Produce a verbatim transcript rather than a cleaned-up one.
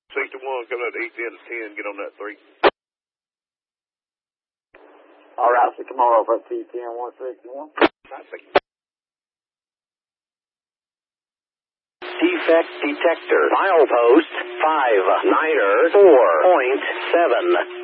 sixty-one, coming out to eight ten to ten, get on that three. All right, so come on over at T ten one sixty-one. Defect detector. Milepost five niner four point seven.